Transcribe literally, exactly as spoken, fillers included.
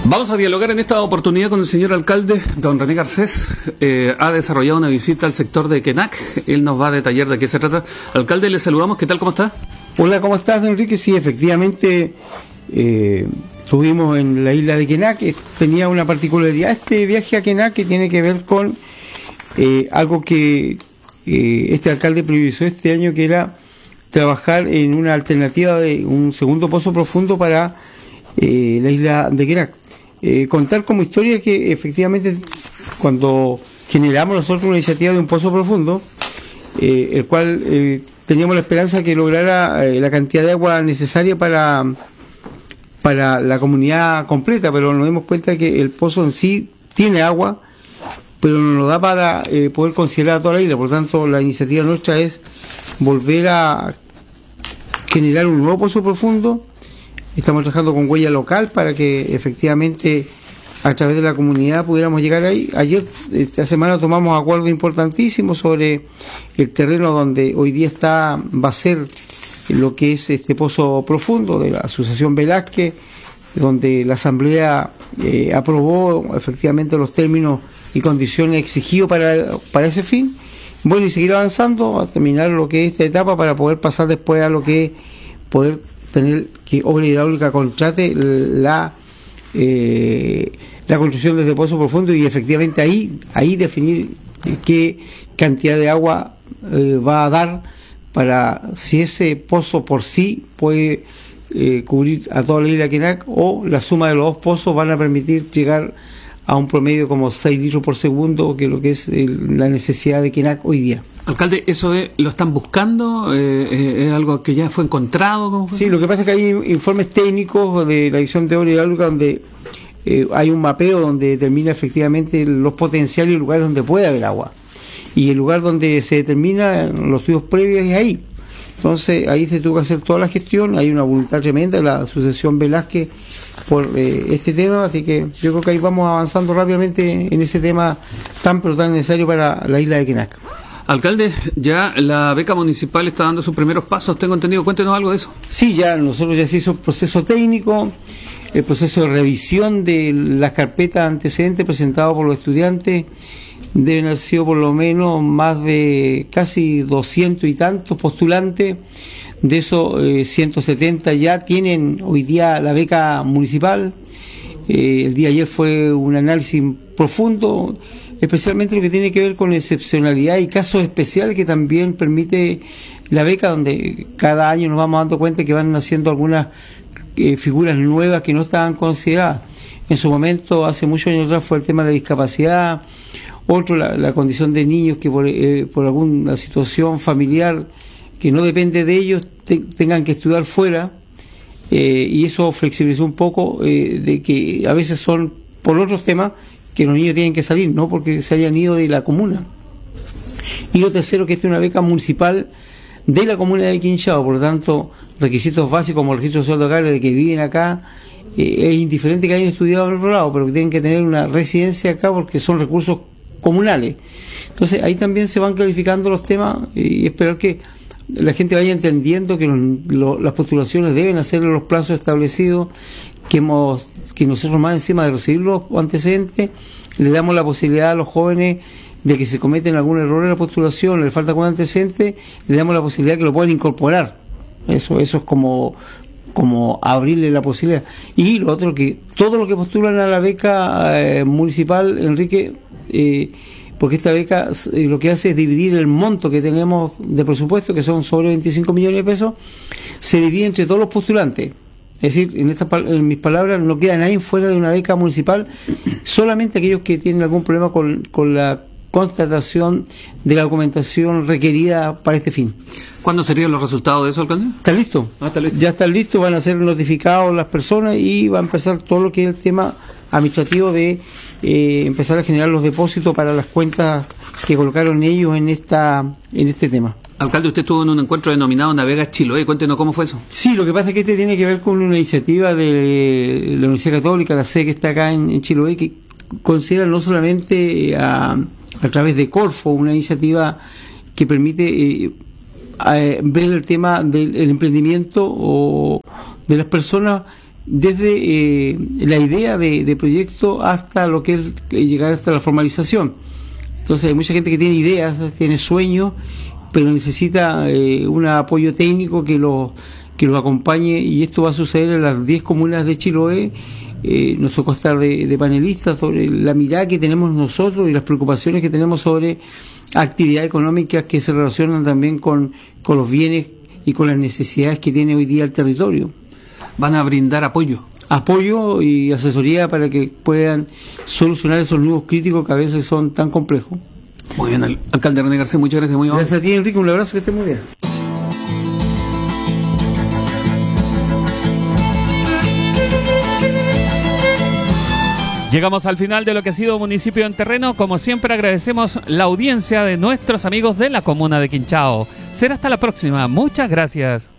Vamos a dialogar en esta oportunidad con el señor alcalde, don René Garcés. Eh, ha desarrollado una visita al sector de Quenac. Él nos va a detallar de qué se trata. Alcalde, le saludamos. ¿Qué tal? ¿Cómo está? Hola, ¿cómo estás, Enrique? Sí, efectivamente, eh, estuvimos en la isla de Quenac. Tenía una particularidad este viaje a Quenac que tiene que ver con eh, algo que eh, este alcalde priorizó este año, que era trabajar en una alternativa de un segundo pozo profundo para eh, la isla de Quenac. Eh, contar como historia que efectivamente cuando generamos nosotros una iniciativa de un pozo profundo, eh, el cual eh, teníamos la esperanza que lograra eh, la cantidad de agua necesaria para, para la comunidad completa, pero nos dimos cuenta que el pozo en sí tiene agua, pero no nos da para eh, poder considerar a toda la isla. Por lo tanto, la iniciativa nuestra es volver a generar un nuevo pozo profundo. Estamos trabajando con huella local para que efectivamente a través de la comunidad pudiéramos llegar ahí. Ayer, esta semana, tomamos acuerdos importantísimos sobre el terreno donde hoy día está va a ser lo que es este pozo profundo de la Asociación Velázquez, donde la Asamblea eh, aprobó efectivamente los términos y condiciones exigidos para, para ese fin. Bueno, y seguir avanzando a terminar lo que es esta etapa para poder pasar después a lo que es poder tener que Obra Hidráulica contrate la eh, la construcción de este pozo profundo y efectivamente ahí ahí definir qué cantidad de agua eh, va a dar para si ese pozo por sí puede eh, cubrir a toda la isla de Quenac, o la suma de los dos pozos van a permitir llegar a un promedio como seis litros por segundo, que es lo que es el, la necesidad de Quenac hoy día. Alcalde, ¿eso es, lo están buscando? Eh, ¿Es algo que ya fue encontrado? ¿Cómo fue? Sí, lo que pasa es que hay informes técnicos de la Dirección de Obra Hidráulica donde eh, hay un mapeo donde determina efectivamente los potenciales y lugares donde puede haber agua. Y el lugar donde se determina los estudios previos es ahí. Entonces, ahí se tuvo que hacer toda la gestión. Hay una voluntad tremenda de la Asociación Velázquez por eh, este tema, así que yo creo que ahí vamos avanzando rápidamente en ese tema tan pero tan necesario para la isla de Quenac. Alcalde, ya la beca municipal está dando sus primeros pasos, tengo entendido. Cuéntenos algo de eso. Sí, ya nosotros ya se hizo el proceso técnico, el proceso de revisión de las carpetas antecedentes presentadas por los estudiantes. Deben haber sido por lo menos más de casi doscientos y tantos postulantes. De esos eh, ciento setenta ya tienen hoy día la beca municipal. Eh, el día de ayer fue un análisis profundo, especialmente lo que tiene que ver con excepcionalidad y casos especiales que también permite la beca, donde cada año nos vamos dando cuenta que van naciendo algunas eh, figuras nuevas que no estaban consideradas. En su momento, hace muchos años atrás, fue el tema de la discapacidad, otro la, la condición de niños que por, eh, por alguna situación familiar que no depende de ellos te, tengan que estudiar fuera, eh, y eso flexibilizó un poco eh, de que a veces son por otros temas que los niños tienen que salir, no porque se hayan ido de la comuna. Y lo tercero, que esta es una beca municipal de la comuna de Quinchao, por lo tanto, requisitos básicos como el registro social local de que viven acá, eh, es indiferente que hayan estudiado en otro lado, pero que tienen que tener una residencia acá porque son recursos comunales. Entonces, ahí también se van clarificando los temas y esperar que la gente vaya entendiendo que los, lo, las postulaciones deben hacer en los plazos establecidos, que hemos que nosotros más encima de recibir los antecedentes le damos la posibilidad a los jóvenes de que se cometen algún error en la postulación, le falta algún antecedente, le damos la posibilidad que lo puedan incorporar. Eso eso es como como abrirle la posibilidad. Y lo otro, que todo lo que postulan a la beca eh, municipal, Enrique, eh, porque esta beca eh, lo que hace es dividir el monto que tenemos de presupuesto, que son sobre veinticinco millones de pesos, se divide entre todos los postulantes. Es decir, en, esta, en mis palabras, no queda nadie fuera de una beca municipal, solamente aquellos que tienen algún problema con, con la constatación de la documentación requerida para este fin. ¿Cuándo serían los resultados de eso, alcalde? ¿Está listo? Ah, está listo. Ya están listos, van a ser notificados las personas y va a empezar todo lo que es el tema administrativo de eh, empezar a generar los depósitos para las cuentas que colocaron ellos en esta en este tema. Alcalde, usted estuvo en un encuentro denominado Navega Chiloé, cuéntenos cómo fue eso. Sí, lo que pasa es que este tiene que ver con una iniciativa de la Universidad Católica, la sede que está acá en, en Chiloé, que considera no solamente a, a través de Corfo, una iniciativa que permite eh, a, ver el tema del el emprendimiento o de las personas desde eh, la idea de, de proyecto hasta lo que es llegar hasta la formalización. Entonces hay mucha gente que tiene ideas, tiene sueños, pero necesita eh, un apoyo técnico que lo que los acompañe, y esto va a suceder en las diez comunas de Chiloé. Eh, nos tocó estar de, de panelistas sobre la mirada que tenemos nosotros y las preocupaciones que tenemos sobre actividades económicas que se relacionan también con, con los bienes y con las necesidades que tiene hoy día el territorio. Van a brindar apoyo. Apoyo y asesoría para que puedan solucionar esos nudos críticos que a veces son tan complejos. Muy bien, al, alcalde René Garcés, muchas gracias. Muy gracias a ti, Enrique, un abrazo, que estés muy bien. Llegamos al final de lo que ha sido Municipio en Terreno. Como siempre, agradecemos la audiencia de nuestros amigos de la comuna de Quinchao. Será hasta la próxima. Muchas gracias.